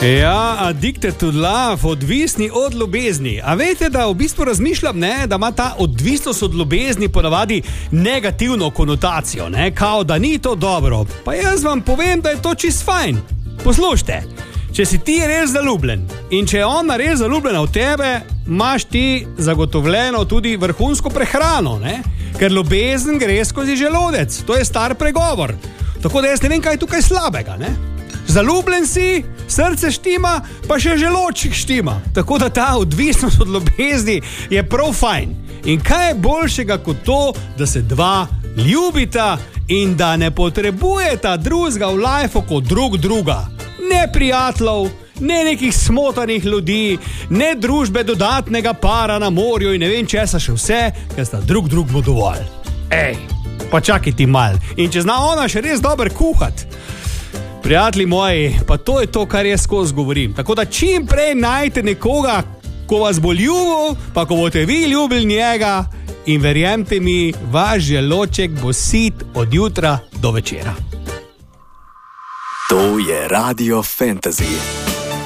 Ja, addicted to love, odvisni od ljubezni. A veste, da v bistvu razmišljam, da ima ta odvisnost od ljubezni ponavadi negativno konotacijo, kao da ni to dobro. Pa jaz vam povem, da je to čist fajn. Poslušajte, če si ti res zaljubljen in če je ona res zaljubljena v tebe, imaš ti zagotovljeno tudi vrhunsko prehrano, ker ljubezen gre skozi želodec, to je star pregovor. Tako da jaz ne vem, kaj je tukaj slabega, Zaljubljen si, srce štima, pa še želočik štima. Tako da ta odvisnost od ljubezni je prav fajn. In kaj je boljšega kot to, da se dva ljubita in da ne potrebujeta drugega v lifeu kot druga. Ne prijateljev, ne nekih smotanih ljudi, ne družbe dodatnega para na morju in ne vem česa še vse, ker sta drugmu dovolj. Pa čakaj ti mal. In če zna ona še res dober kuhat, prijatelji moji, pa to je to, kar jaz skozi govorim. Tako da čim prej najte nekoga, ko vas bo ljubil, pa ko boste vi ljubili njega, in verjemte mi, vaš želoček bo sit od jutra do večera. To je Radio Fantasy.